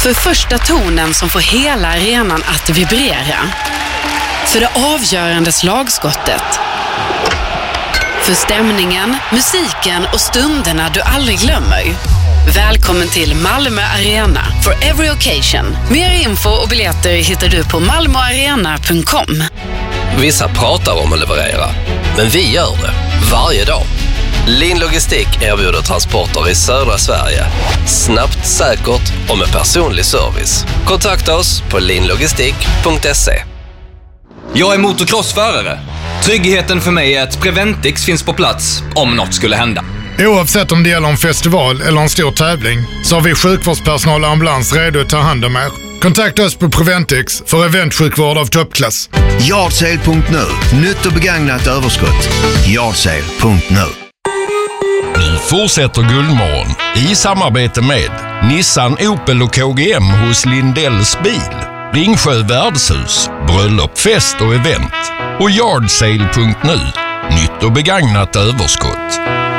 För första tonen som får hela arenan att vibrera. För det avgörande slagskottet. För stämningen, musiken och stunderna du aldrig glömmer. Välkommen till Malmö Arena for every occasion. Mer info och biljetter hittar du på malmoarena.com. Vissa pratar om att leverera, men vi gör det varje dag. Lin Logistik erbjuder transporter i södra Sverige. Snabbt, säkert och med personlig service. Kontakta oss på linlogistik.se. Jag är motocrossförare. Tryggheten för mig är att Preventix finns på plats om något skulle hända. Oavsett om det gäller en festival eller en stor tävling så har vi sjukvårdspersonal och ambulans redo att ta hand om er. Kontakta oss på Preventix för eventsjukvård av toppklass. Yardsale.nu. Nytt och begagnat överskott. Yardsale.nu. Nu fortsätter Guldmorgon i samarbete med Nissan, Opel och KGM hos Lindells bil, Ringsjö värdshus, bröllop, fest och event och Yardsale.nu. Nytt och begagnat överskott.